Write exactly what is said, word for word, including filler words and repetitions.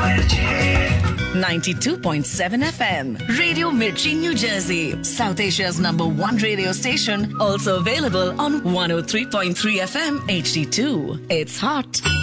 ninety-two point seven F M. Radio Mirchi, New Jersey. South Asia's number one radio station. Also available on one oh three point three F M H D two. It's hot.